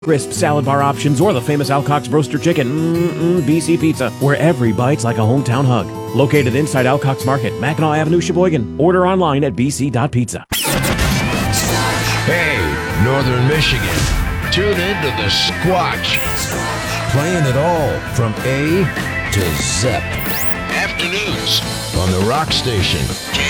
crisp salad bar options, or the famous Alcock's Roaster Chicken. BC Pizza, where every bite's like a hometown hug. Located inside Alcock's Market, Mackinac Avenue, Sheboygan. Order online at bc.pizza. Hey, Northern Michigan, tune in to the Squatch. Playing it all from A to Z. Afternoons on the Rock Station.